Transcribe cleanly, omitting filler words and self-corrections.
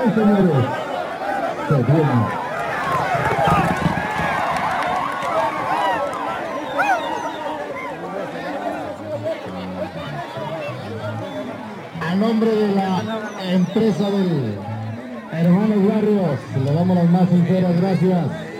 señores. Se viene. A nombre de la empresa del hermano Barrios, le damos las más sinceras gracias